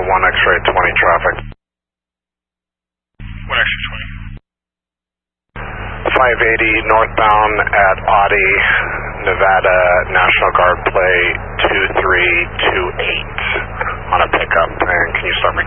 1 X-ray 20 traffic. 1 X-ray 580 northbound at Audi, Nevada, National Guard plate 2328 on a pickup. And can you start